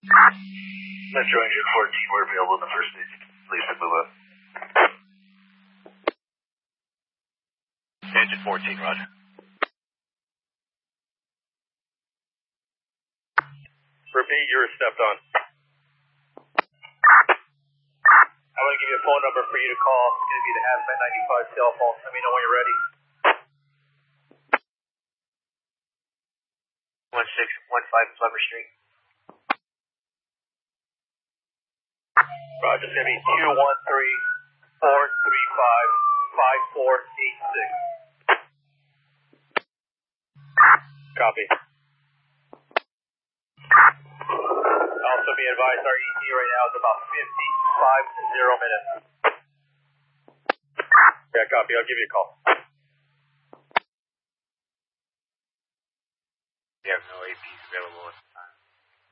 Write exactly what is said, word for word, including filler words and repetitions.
Metro Engine fourteen, we're available in the first stage. Please move up. Engine fourteen, roger. Repeat, you were stepped on. I'm going to give you a phone number for you to call. It's going to be the Hazmat ninety-five cell phone. Let me know when you're ready. one six one five Plummer Street. Roger, it's going to be two one three four three five five four eight six. Copy. Also be advised, our E T right now is about fifty-five minutes. Yeah, copy. I'll give you a call. You have no A Ps available.